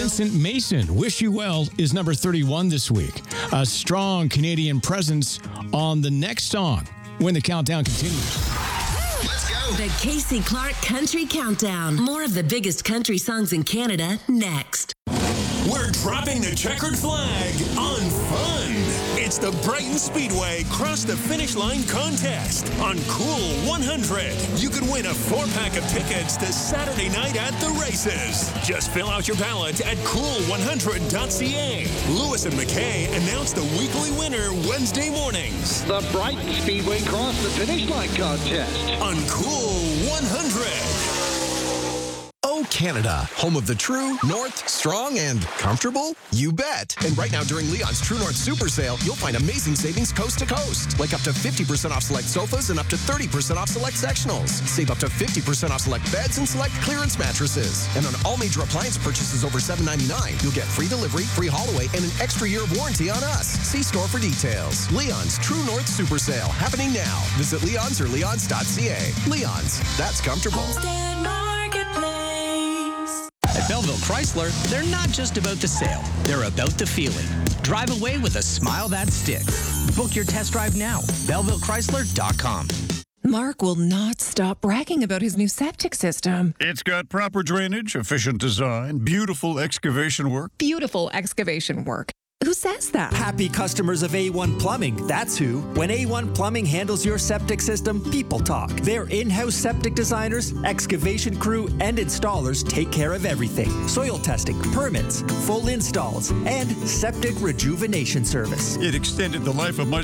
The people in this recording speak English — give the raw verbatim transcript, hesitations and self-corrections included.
Vincent Mason, Wish You Well, is number thirty-one this week. A strong Canadian presence on the next song when the countdown continues. Let's go. The Casey Clark Country Countdown. More of the biggest country songs in Canada next. We're dropping the checkered flag on fun. It's the Brighton Speedway Cross the Finish Line contest on Cool one hundred. You can win a four-pack of tickets to Saturday night at the races. Just fill out your ballot at cool one hundred dot c a. Lewis and McKay announce the weekly winner Wednesday mornings The Brighton Speedway Cross the Finish Line contest. on Cool one hundred. Oh, Canada, home of the true, north, strong, and comfortable? You bet. And right now during Leon's True North Super Sale, you'll find amazing savings coast to coast, like up to fifty percent off select sofas and up to thirty percent off select sectionals. Save up to fifty percent off select beds and select clearance mattresses. And on all major appliance purchases over seven ninety-nine, you'll get free delivery, free haul away, and an extra year of warranty on us. See store for details. Leon's True North Super Sale, happening now. Visit Leon's or leons dot c a. Leon's, that's comfortable. At Belleville Chrysler, they're not just about the sale, they're about the feeling. Drive away with a smile that sticks. Book your test drive now. Belleville Chrysler dot com. Mark will not stop bragging about his new septic system. It's got proper drainage, efficient design, beautiful excavation work. Beautiful excavation work. Who says that? Happy customers of A one Plumbing, that's who. When A one Plumbing handles your septic system, people talk. Their in-house septic designers, excavation crew, and installers take care of everything. Soil testing, permits, full installs, and septic rejuvenation service. It extended the life of my